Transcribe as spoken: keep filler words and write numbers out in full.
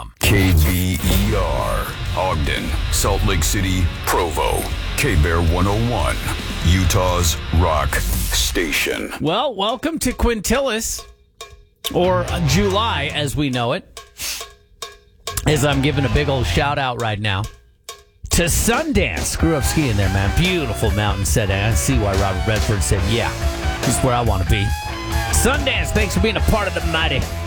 com. K B E R, Ogden, Salt Lake City, Provo. K-Bear one oh one, Utah's rock station. Well, welcome to Quintillis, or July as we know it, as I'm giving a big old shout out right now to Sundance. Screw up skiing there, man. Beautiful mountain setting. I see why Robert Redford said, yeah, this is where I want to be. Sundance, thanks for being a part of the mighty